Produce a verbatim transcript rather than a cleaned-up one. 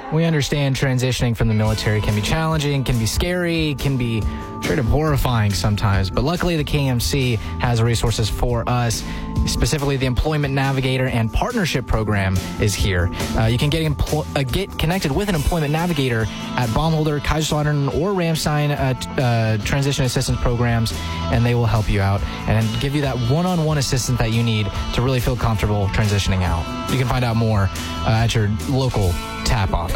We understand transitioning from the military can be challenging, can be scary, can be straight up horrifying sometimes. But luckily, the K M C has resources for us. Specifically, the Employment Navigator and Partnership Program is here. Uh, you can get empl- uh, get connected with an Employment Navigator at Baumholder, Kaiserslautern, or Ramstein uh, t- uh, transition assistance programs, and they will help you out and give you that one-on-one assistance that you need to really feel comfortable transitioning out. You can find out more uh, at your local TAP office.